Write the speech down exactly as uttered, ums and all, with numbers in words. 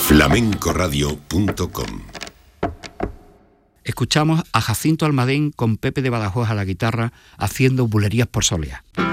flamenco radio punto com. Escuchamos a Jacinto Almadén con Pepe de Badajoz a la guitarra haciendo Bulerías por Soleá.